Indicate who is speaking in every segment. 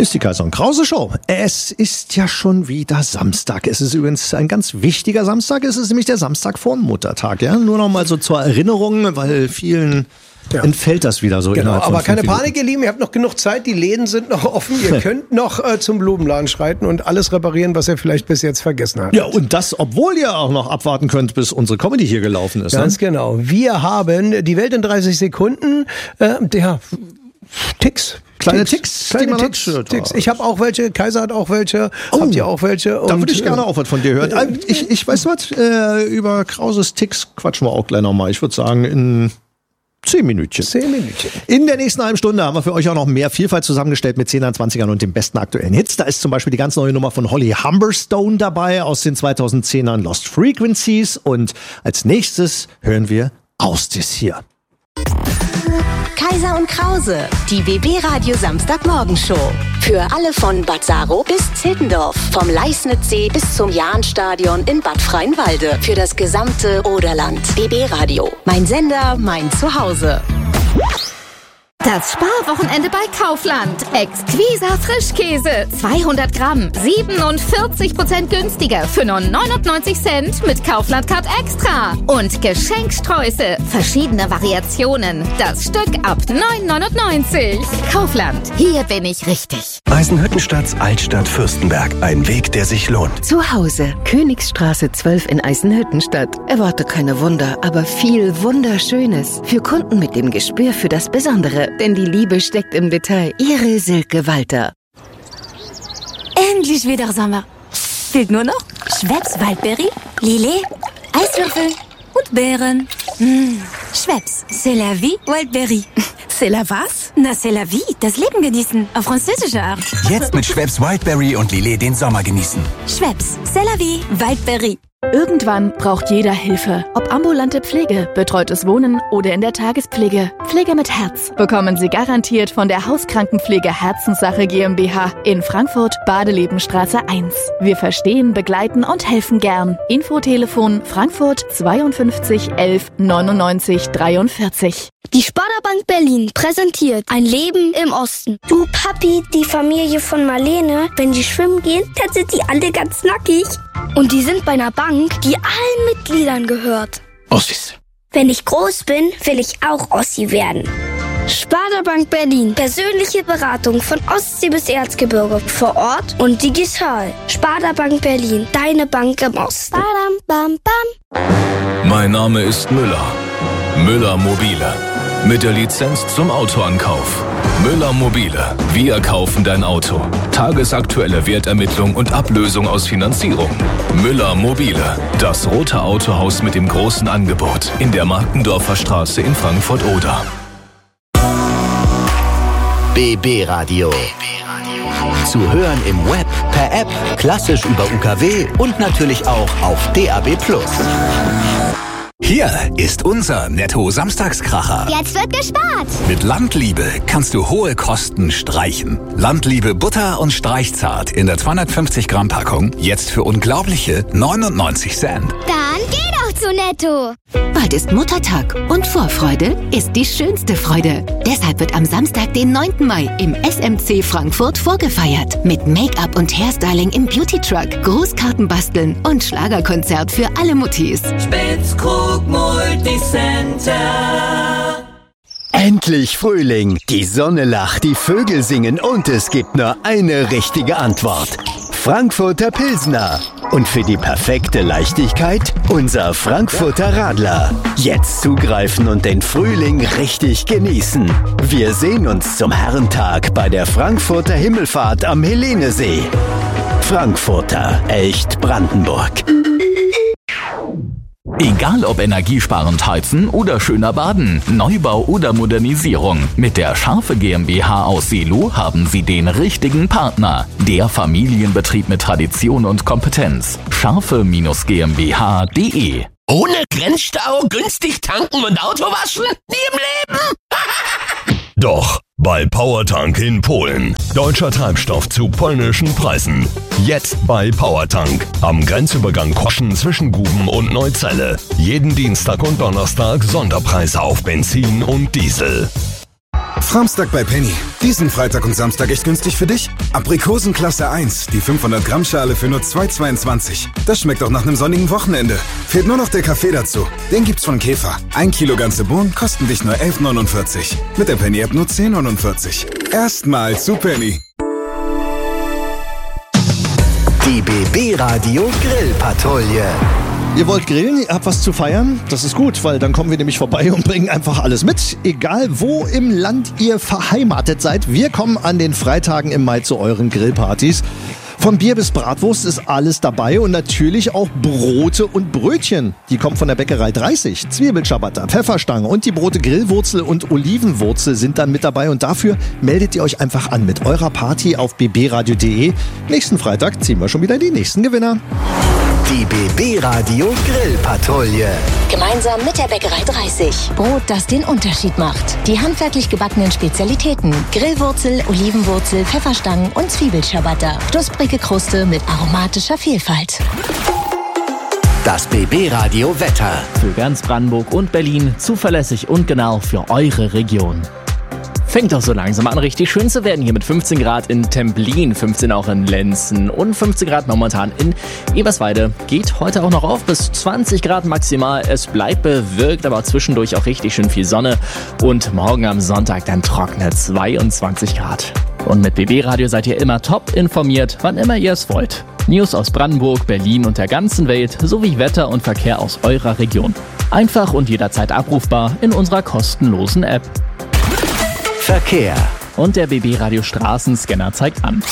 Speaker 1: Ist die Kaiser und Krause Show. Es ist ja schon wieder Samstag. Es ist übrigens ein ganz wichtiger Samstag. Es ist nämlich der Samstag vor dem Muttertag. Ja? Nur noch mal so zur Erinnerung, weil vielen entfällt das wieder so.
Speaker 2: Genau, aber keine Panik, ihr Lieben. Ihr habt noch genug Zeit. Die Läden sind noch offen. Ihr könnt noch zum Blumenladen schreiten und alles reparieren, was ihr vielleicht bis jetzt vergessen habt.
Speaker 1: Ja, und das, obwohl ihr auch noch abwarten könnt, bis unsere Comedy hier gelaufen ist.
Speaker 2: Ganz genau. Wir haben die Welt in 30 Sekunden. Ticks.
Speaker 1: Kleine Ticks.
Speaker 2: Ich habe auch welche, Kaiser hat auch welche, habt ihr auch welche?
Speaker 1: Da würde ich gerne auch was von dir hören. Ich weiß was, über Krauses Ticks quatschen wir auch gleich nochmal. Ich würde sagen in 10 Minütchen. In der nächsten halben Stunde haben wir für euch auch noch mehr Vielfalt zusammengestellt mit 10er, 20ern und den besten aktuellen Hits. Da ist zum Beispiel die ganz neue Nummer von Holly Humberstone dabei aus den 2010ern Lost Frequencies. Und als nächstes hören wir Austis hier.
Speaker 3: Kaiser und Krause, die BB-Radio Samstagmorgenshow. Für alle von Bad Saro bis Zittendorf, vom Leisnitzsee bis zum Jahnstadion in Bad Freienwalde. Für das gesamte Oderland. BB-Radio, mein Sender, mein Zuhause.
Speaker 4: Das Sparwochenende bei Kaufland. Exquisa Frischkäse. 200 Gramm. 47% günstiger für nur 99 Cent mit Kaufland Card Extra. Und Geschenksträuße. Verschiedene Variationen. Das Stück ab 9,99. Kaufland. Hier bin ich richtig.
Speaker 5: Eisenhüttenstadt, Altstadt, Fürstenberg. Ein Weg, der sich lohnt.
Speaker 6: Zu Hause. Königsstraße 12 in Eisenhüttenstadt. Erwarte keine Wunder, aber viel Wunderschönes. Für Kunden mit dem Gespür für das Besondere. Denn die Liebe steckt im Detail. Ihre Silke Walter.
Speaker 7: Endlich wieder Sommer. Fehlt nur noch Schweppes Waldberry, Lillet, Eiswürfel und Beeren. Schweppes, c'est la vie, Waldberry.
Speaker 4: C'est la was?
Speaker 7: Na, c'est la vie, das Leben genießen. Auf französische Art.
Speaker 5: Jetzt mit Schweppes Wildberry und Lillet den Sommer genießen.
Speaker 7: Schweppes, c'est la vie, Waldberry.
Speaker 8: Irgendwann braucht jeder Hilfe. Ob ambulante Pflege, betreutes Wohnen oder in der Tagespflege. Pflege mit Herz bekommen Sie garantiert von der Hauskrankenpflege Herzenssache GmbH in Frankfurt, Badelebenstraße 1. Wir verstehen, begleiten und helfen gern. Infotelefon Frankfurt 52 11 99 43.
Speaker 9: Die Sparda-Bank Berlin präsentiert ein Leben im Osten. Du Papi, die Familie von Marlene, wenn die schwimmen gehen, dann sind die alle ganz nackig. Und die sind bei einer Bank, die allen Mitgliedern gehört.
Speaker 1: Ossis.
Speaker 9: Wenn ich groß bin, will ich auch Ossi werden. Sparda-Bank Berlin. Persönliche Beratung von Ostsee bis Erzgebirge. Vor Ort und digital. Sparda-Bank Berlin. Deine Bank im Osten. Badam, bam, bam.
Speaker 10: Mein Name ist Müller. Müller Mobile. Mit der Lizenz zum Autoankauf. Müller Mobile. Wir kaufen dein Auto. Tagesaktuelle Wertermittlung und Ablösung aus Finanzierung. Müller Mobile. Das rote Autohaus mit dem großen Angebot. In der Markendorfer Straße in Frankfurt-Oder.
Speaker 11: BB Radio. Zu hören im Web, per App, klassisch über UKW und natürlich auch auf DAB+.
Speaker 5: Hier ist unser Netto-Samstagskracher.
Speaker 9: Jetzt wird gespart.
Speaker 5: Mit Landliebe kannst du hohe Kosten streichen. Landliebe Butter und Streichzart in der 250 Gramm Packung. Jetzt für unglaubliche 99 Cent.
Speaker 9: Dann geh doch zu Netto.
Speaker 6: Bald ist Muttertag und Vorfreude ist die schönste Freude. Deshalb wird am Samstag, den 9. Mai, im SMC Frankfurt vorgefeiert. Mit Make-up und Hairstyling im Beauty-Truck, Grußkarten basteln und Schlagerkonzert für alle Muttis.
Speaker 12: Spitzkrug Multicenter.
Speaker 13: Endlich Frühling. Die Sonne lacht, die Vögel singen und es gibt nur eine richtige Antwort. Frankfurter Pilsner. Und für die perfekte Leichtigkeit unser Frankfurter Radler. Jetzt zugreifen und den Frühling richtig genießen. Wir sehen uns zum Herrentag bei der Frankfurter Himmelfahrt am Helenesee. Frankfurter, echt Brandenburg.
Speaker 14: Egal ob energiesparend heizen oder schöner baden, Neubau oder Modernisierung. Mit der Scharfe GmbH aus Seelow haben Sie den richtigen Partner. Der Familienbetrieb mit Tradition und Kompetenz. Scharfe-GmbH.de.
Speaker 15: Ohne Grenzstau, günstig tanken und Auto waschen? Nie im Leben!
Speaker 10: Doch, bei Powertank in Polen. Deutscher Treibstoff zu polnischen Preisen. Jetzt bei Powertank. Am Grenzübergang Koschen zwischen Guben und Neuzelle. Jeden Dienstag und Donnerstag Sonderpreise auf Benzin und Diesel.
Speaker 16: Framstag bei Penny. Diesen Freitag und Samstag echt günstig für dich? Aprikosen Klasse 1, die 500 Gramm Schale für nur 2,22. Das schmeckt auch nach einem sonnigen Wochenende. Fehlt nur noch der Kaffee dazu. Den gibt's von Käfer. 1 Kilo ganze Bohnen kosten dich nur 11,49. Mit der Penny-App nur 10,49. Erstmal zu Penny.
Speaker 11: Die BB Radio Grillpatrouille.
Speaker 1: Ihr wollt grillen, ihr habt was zu feiern? Das ist gut, weil dann kommen wir nämlich vorbei und bringen einfach alles mit. Egal, wo im Land ihr verheimatet seid, wir kommen an den Freitagen im Mai zu euren Grillpartys. Von Bier bis Bratwurst ist alles dabei und natürlich auch Brote und Brötchen. Die kommen von der Bäckerei 30. Zwiebelciabatta, Pfefferstange und die Brote Grillwurzel und Olivenwurzel sind dann mit dabei. Und dafür meldet ihr euch einfach an mit eurer Party auf bbradio.de. Nächsten Freitag ziehen wir schon wieder die nächsten Gewinner.
Speaker 11: Die BB Radio Grillpatrouille.
Speaker 3: Gemeinsam mit der Bäckerei 30. Brot, das den Unterschied macht. Die handwerklich gebackenen Spezialitäten. Grillwurzel, Olivenwurzel, Pfefferstangen und Zwiebelciabatta. Knusprige Kruste mit aromatischer Vielfalt.
Speaker 11: Das BB Radio Wetter.
Speaker 17: Für ganz Brandenburg und Berlin zuverlässig und genau für eure Region. Fängt doch so langsam an, richtig schön zu werden hier mit 15 Grad in Templin, 15 auch in Lenzen und 15 Grad momentan in Eberswalde. Geht heute auch noch auf bis 20 Grad maximal. Es bleibt bewölkt, aber zwischendurch auch richtig schön viel Sonne. Und morgen am Sonntag dann trockene 22 Grad. Und mit BB Radio seid ihr immer top informiert, wann immer ihr es wollt. News aus Brandenburg, Berlin und der ganzen Welt sowie Wetter und Verkehr aus eurer Region. Einfach und jederzeit abrufbar in unserer kostenlosen App.
Speaker 11: Verkehr.
Speaker 17: Und der BB Radio Straßenscanner zeigt an.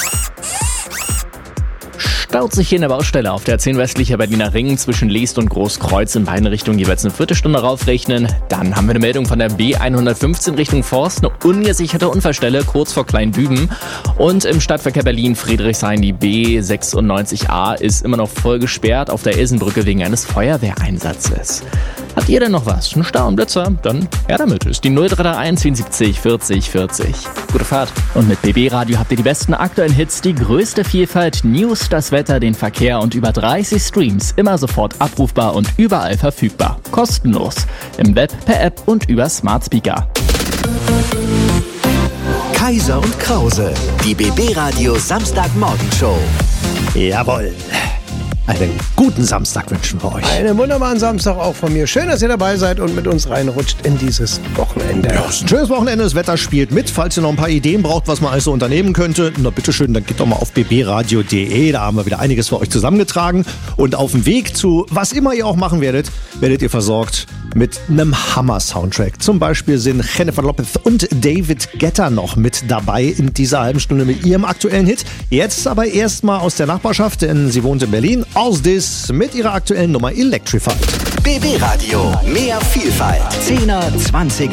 Speaker 17: Staut sich hier in der Baustelle auf der 10 westlicher Berliner Ring zwischen Leest und Großkreuz in beiden Richtungen jeweils eine Viertelstunde raufrechnen. Dann haben wir eine Meldung von der B115 Richtung Forst, eine ungesicherte Unfallstelle kurz vor Kleinbüben. Und im Stadtverkehr Berlin Friedrichshain die B96A ist immer noch voll gesperrt auf der Ilsenbrücke wegen eines Feuerwehreinsatzes. Habt ihr denn noch was? Ein Stau und Blitzer? Dann her damit. Ist die 0331 74 40 40. Gute Fahrt. Und mit BB Radio habt ihr die besten aktuellen Hits, die größte Vielfalt, News, das Wetter, den Verkehr und über 30 Streams. Immer sofort abrufbar und überall verfügbar. Kostenlos. Im Web, per App und über Smart Speaker.
Speaker 11: Kaiser und Krause. Die BB Radio Samstagmorgenshow.
Speaker 1: Jawohl. Einen guten Samstag wünschen wir euch.
Speaker 2: Einen wunderbaren Samstag auch von mir. Schön, dass ihr dabei seid und mit uns reinrutscht in dieses Wochenende.
Speaker 1: Ja, ist ein schönes Wochenende, das Wetter spielt mit. Falls ihr noch ein paar Ideen braucht, was man alles so unternehmen könnte, na bitteschön, dann geht doch mal auf bbradio.de. Da haben wir wieder einiges für euch zusammengetragen. Und auf dem Weg zu was immer ihr auch machen werdet, werdet ihr versorgt mit einem Hammer-Soundtrack. Zum Beispiel sind Jennifer Lopez und David Guetta noch mit dabei in dieser halben Stunde mit ihrem aktuellen Hit. Jetzt aber erstmal aus der Nachbarschaft, denn sie wohnt in Berlin. Aus Dis mit ihrer aktuellen Nummer Electrified.
Speaker 11: BB Radio, mehr Vielfalt. 10er, 20er.